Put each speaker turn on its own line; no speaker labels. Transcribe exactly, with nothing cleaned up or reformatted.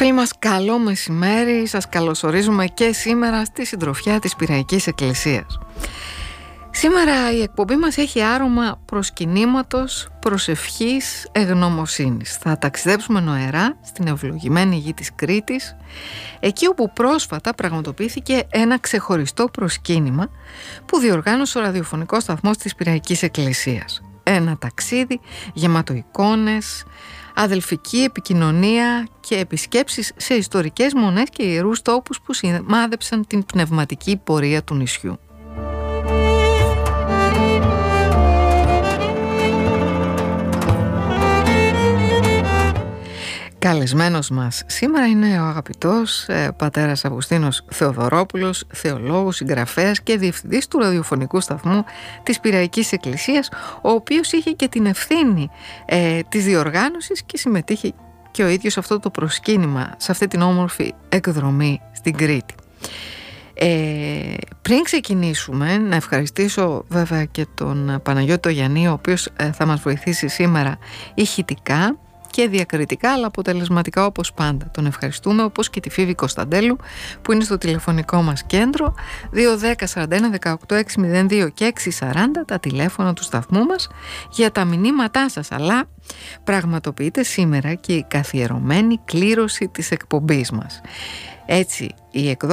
Φίλοι μας, καλό μεσημέρι. Σας καλωσορίζουμε και σήμερα στη συντροφιά της Πειραϊκής Εκκλησίας. Σήμερα η εκπομπή μας έχει άρωμα προσκυνήματος, προσευχής, εγνωμοσύνης. Θα ταξιδέψουμε νοερά στην ευλογημένη γη της Κρήτης, εκεί όπου πρόσφατα πραγματοποιήθηκε ένα ξεχωριστό προσκύνημα που διοργάνωσε ο ραδιοφωνικός σταθμός της Πειραϊκής Εκκλησίας. Ένα ταξίδι γεμάτο εικόνες, αδελφική επικοινωνία και επισκέψεις σε ιστορικές μονές και ιερούς τόπους που σημάδεψαν την πνευματική πορεία του νησιού. Καλεσμένος μας σήμερα είναι ο αγαπητός ε, πατέρας Αυγουστίνος Θεοδωρόπουλος, θεολόγος, συγγραφέας και διευθυντής του ραδιοφωνικού σταθμού της Πειραϊκής Εκκλησίας, ο οποίος είχε και την ευθύνη ε, της διοργάνωσης και συμμετείχε και ο ίδιος σε αυτό το προσκύνημα, σε αυτή την όμορφη εκδρομή στην Κρήτη. Ε, πριν ξεκινήσουμε, να ευχαριστήσω βέβαια και τον Παναγιώτη Γιαννή, ο οποίος ε, θα μας βοηθήσει σήμερα ηχητικά και διακριτικά, αλλά αποτελεσματικά όπως πάντα. Τον ευχαριστούμε, όπως και τη Φίβη Κωνσταντέλου που είναι στο τηλεφωνικό μας κέντρο δύο δέκα σαράντα ένα δεκαοκτώ εξακόσια δύο και εξακόσια σαράντα, τα τηλέφωνα του σταθμού μας για τα μηνύματά σας. Αλλά πραγματοποιείται σήμερα και η καθιερωμένη κλήρωση της εκπομπής μας. Έτσι, η εκδόση